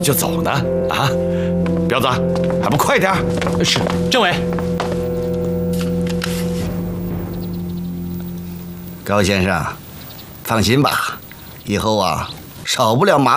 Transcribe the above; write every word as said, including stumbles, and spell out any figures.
就走呢？啊，彪子，还不快点！ 是，政委。 高先生，放心吧，以后啊，少不了麻烦。